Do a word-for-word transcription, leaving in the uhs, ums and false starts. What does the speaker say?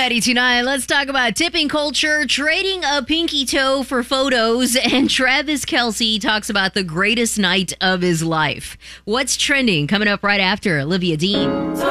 ninety-two point nine. Let's talk about tipping culture, trading a pinky toe for photos, and Travis Kelce talks about the greatest night of his life. What's trending? Coming up right after Olivia Dean.